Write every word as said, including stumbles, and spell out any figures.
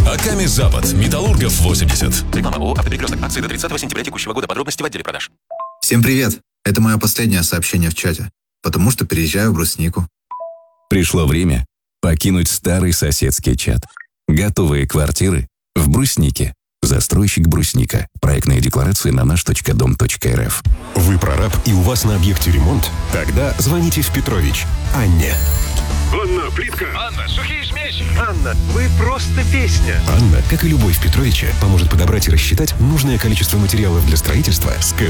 Аками Запад. Металлургов восемьдесят. Реклама ООО «Автоперекресток». Акции до тридцатого сентября текущего года. Подробности в отделе продаж. Всем привет! Это мое последнее сообщение в чате, потому что переезжаю в Бруснику. Пришло время покинуть старый соседский чат. Готовые квартиры в Бруснике. Застройщик Брусника. Проектная декларация на наш точка дом точка эр эф. Вы прораб и у вас на объекте ремонт? Тогда звоните в Петрович Анне. Анна, плитка. Анна, сухие смеси. Анна, вы просто песня. Анна, как и любой в Петровиче, поможет подобрать и рассчитать нужное количество материалов для строительства с